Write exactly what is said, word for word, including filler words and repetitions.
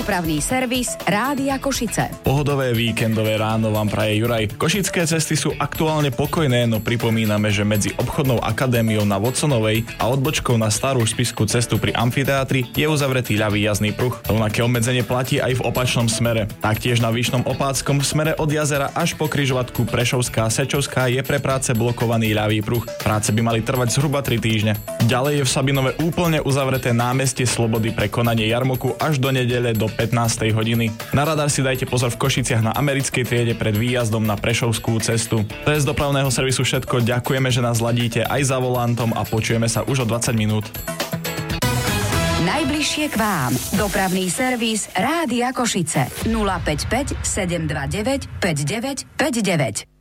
Dopravný servis Rádia Košice. Pohodové víkendové ráno vám praje Juraj. Košické cesty sú aktuálne pokojné, no pripomíname, že medzi obchodnou akadémiou na Watsonovej a odbočkou na starú spišskú cestu pri amfiteátri je uzavretý ľavý jazdný pruh. Rovnaké obmedzenie platí aj v opačnom smere. Taktiež na Vyšnom Opáckom v smere od jazera až po križovatku Prešovská a Sečovská je pre práce blokovaný ľavý pruh. Práce by mali trvať zhruba tri týždne. Ďalej je v Sabinove úplne uzavreté námestie Slobody pre konanie jarmoku až do nedele do pätnástej hodiny. Na radar si dajte pozor v Košiciach na americkej triede pred výjazdom na Prešovskú cestu. To je z dopravného servisu všetko. Ďakujeme, že nás ladíte aj za volantom a počujeme sa už o dvadsať minút. Najbližšie k vám. Dopravný servis Rádia Košice. nula päť päť sedem dva deväť päť deväť päť deväť.